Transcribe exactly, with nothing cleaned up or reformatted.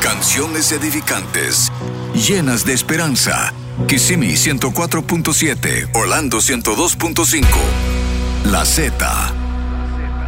Canciones edificantes, llenas de esperanza. Kissimmee ciento cuatro punto siete, Orlando ciento dos punto cinco. La Z.